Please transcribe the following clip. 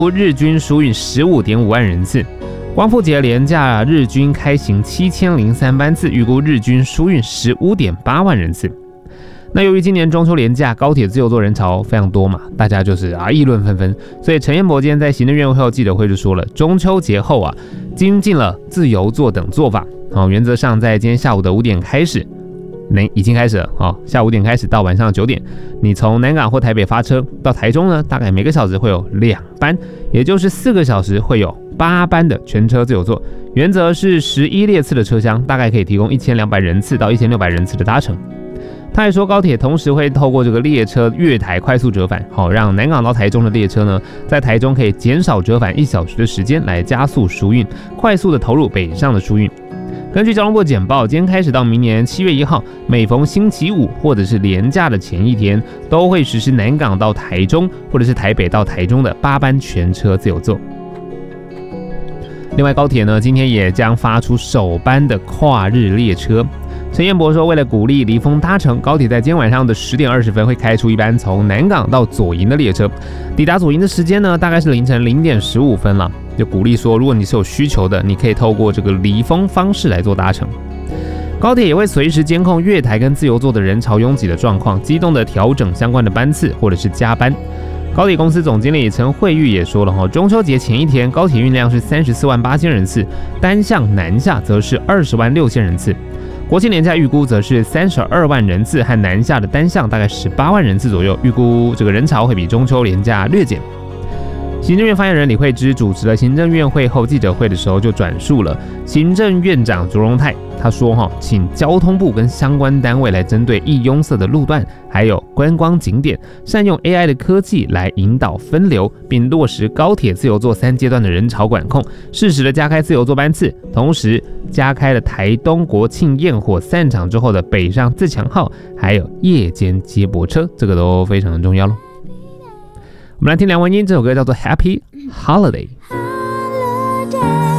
日均疏运 15.5 万人次。光复节连假日均开行7003班次，预估日均疏运 15.8 万人次。那由于今年中秋连假高铁自由座人潮非常多嘛，大家就是议论纷纷，所以陈彦博今天在行政院会后记者会就说了，中秋节后精进了自由座等做法，原则上在今天下午的5点开始，已经开始了下午5点开始到晚上9点，你从南港或台北发车到台中呢，大概每个小时会有2班，也就是4个小时会有8班的全车自由座，原则是11列次的车厢，大概可以提供1200人次到1600人次的搭乘。他还说，高铁同时会透过这个列车月台快速折返，让南港到台中的列车呢，在台中可以减少折返1小时的时间，来加速疏运，快速的投入北上的疏运。根据交通部简报，今天开始到明年7月1号，每逢星期五或者是连假的前一天，都会实施南港到台中或者是台北到台中的8班全车自由座。另外，高铁呢今天也将发出首班的跨日列车。陈彦博说，为了鼓励离峰搭乘，高铁在今天晚上的10点20分会开出一班从南港到左营的列车，抵达左营的时间呢大概是凌晨0点15分了。就鼓励说，如果你是有需求的，你可以透过这个离峰方式来做搭乘。高铁也会随时监控月台跟自由座的人潮拥挤的状况，机动的调整相关的班次或者是加班。高铁公司总经理陈慧玉也说了，中秋节前一天高铁运量是34万8千人次，单向南下则是20万6千人次。国庆连假预估则是32万人次，和南下的单向大概18万人次左右，预估这个人潮会比中秋连假略减。行政院发言人李惠芝主持了行政院会后记者会的时候，就转述了行政院长卓荣泰，他说请交通部跟相关单位来针对易拥塞的路段，还有观光景点，善用 AI 的科技来引导分流，并落实高铁自由座3阶段的人潮管控，适时的加开自由座班次，同时加开了台东国庆焰火散场之后的北上自强号，还有夜间接驳车，这个都非常的重要咯。我们来听梁文音这首歌叫做 Happy Holiday。